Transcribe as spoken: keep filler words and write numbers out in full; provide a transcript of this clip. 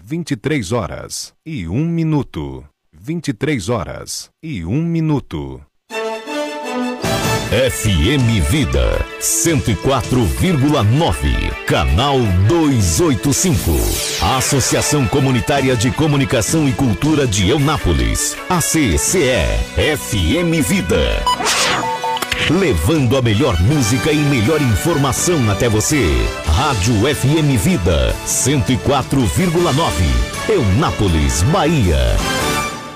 vinte e três horas e um minuto. vinte e três horas e um minuto. F M Vida cento e quatro vírgula nove, canal duzentos e oitenta e cinco. Associação Comunitária de Comunicação e Cultura de Eunápolis, A C C E, F M Vida. Levando a melhor música e melhor informação até você. Rádio F M Vida cento e quatro vírgula nove, Eunápolis, Bahia.